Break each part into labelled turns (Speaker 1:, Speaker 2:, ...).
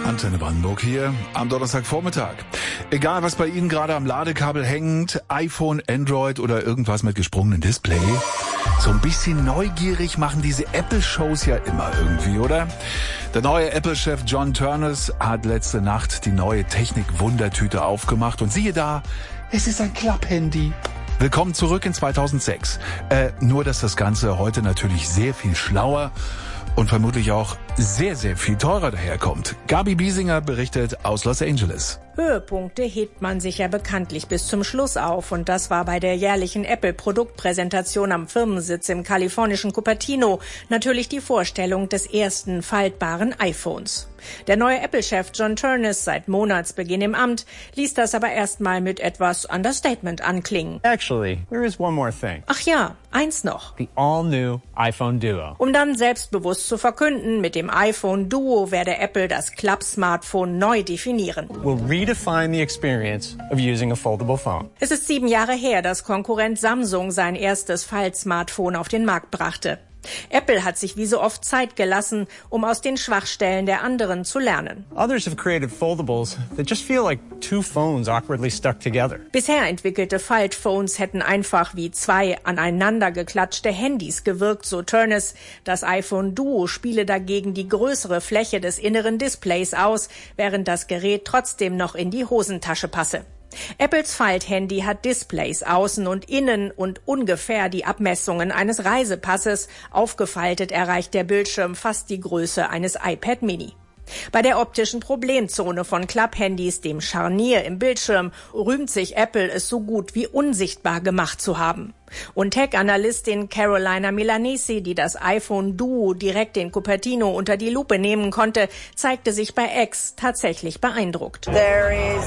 Speaker 1: Antenne Brandenburg hier am Donnerstagvormittag. Egal, was bei Ihnen gerade am Ladekabel hängt, iPhone, Android oder irgendwas mit gesprungenem Display, so ein bisschen neugierig machen diese Apple-Shows ja immer irgendwie, oder? Der neue Apple-Chef John Ternus hat letzte Nacht die neue Technik-Wundertüte aufgemacht und siehe da, es ist ein Klapphandy. Willkommen zurück in 2006. Nur, dass das Ganze heute natürlich sehr viel schlauer und vermutlich auch sehr, sehr viel teurer daherkommt. Gabi Biesinger berichtet aus Los Angeles.
Speaker 2: Höhepunkte hebt man sich ja bekanntlich bis zum Schluss auf. Und das war bei der jährlichen Apple-Produktpräsentation am Firmensitz im kalifornischen Cupertino natürlich die Vorstellung des ersten faltbaren iPhones. Der neue Apple-Chef John Ternus, seit Monatsbeginn im Amt, ließ das aber erstmal mit etwas Understatement anklingen.
Speaker 3: Actually, there is one more thing.
Speaker 2: Ach ja, eins noch.
Speaker 3: The all-new iPhone Duo.
Speaker 2: Um dann selbstbewusst zu verkünden, mit dem iPhone Duo werde Apple das Klapp-Smartphone neu definieren.
Speaker 3: We'll redefine the experience of using a foldable phone.
Speaker 2: Es ist 7 Jahre her, dass Konkurrent Samsung sein erstes Faltsmartphone auf den Markt brachte. Apple hat sich wie so oft Zeit gelassen, um aus den Schwachstellen der anderen zu lernen.
Speaker 3: Others have created foldables that just feel like two phones awkwardly stuck together.
Speaker 2: Bisher entwickelte Faltphones hätten einfach wie 2 aneinander geklatschte Handys gewirkt, so Ternus. Das iPhone Duo spiele dagegen die größere Fläche des inneren Displays aus, während das Gerät trotzdem noch in die Hosentasche passe. Apples Falthandy hat Displays außen und innen und ungefähr die Abmessungen eines Reisepasses. Aufgefaltet erreicht der Bildschirm fast die Größe eines iPad Mini. Bei der optischen Problemzone von Klapphandys, dem Scharnier im Bildschirm, rühmt sich Apple, es so gut wie unsichtbar gemacht zu haben. Und Tech-Analystin Carolina Milanesi, die das iPhone Duo direkt in Cupertino unter die Lupe nehmen konnte, zeigte sich bei X tatsächlich beeindruckt.
Speaker 4: There is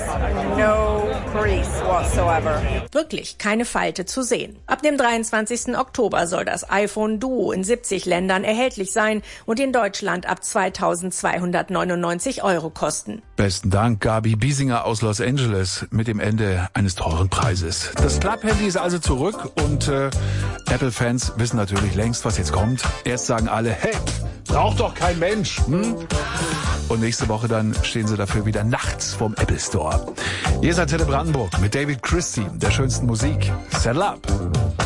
Speaker 4: no crease whatsoever.
Speaker 2: Wirklich keine Falte zu sehen. Ab dem 23. Oktober soll das iPhone Duo in 70 Ländern erhältlich sein und in Deutschland ab 2.299 € kosten.
Speaker 1: Besten Dank, Gabi Biesinger aus Los Angeles mit dem Ende eines teuren Preises. Das Klapphandy ist also zurück und Apple-Fans wissen natürlich längst, was jetzt kommt. Erst sagen alle, hey, braucht doch kein Mensch. Und nächste Woche dann stehen sie dafür wieder nachts vorm Apple Store. Hier ist Antenne Brandenburg mit David Christie, der schönsten Musik. Settle up.